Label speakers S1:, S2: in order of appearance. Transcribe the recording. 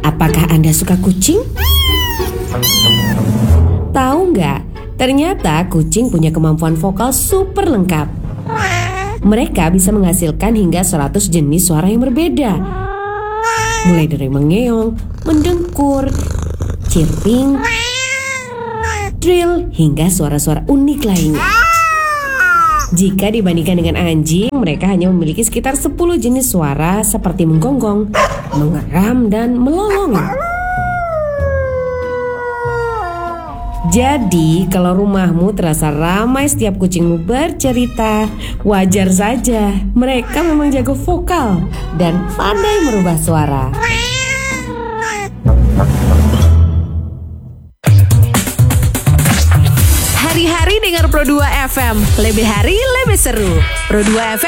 S1: Apakah Anda suka kucing? Tahu nggak? Ternyata kucing punya kemampuan vokal super lengkap. Mereka bisa menghasilkan hingga 100 jenis suara yang berbeda. Mulai dari mengeong, mendengkur, chirping, trill, hingga suara-suara unik lainnya. Jika dibandingkan dengan anjing, mereka hanya memiliki sekitar 10 jenis suara seperti menggonggong, mengeram, dan melolong. Jadi, kalau rumahmu terasa ramai setiap kucingmu bercerita, wajar saja. Mereka memang jago vokal dan pandai merubah suara.
S2: Hari-hari dengar Pro 2 FM. Lebih hari, lebih seru. Pro 2 FM.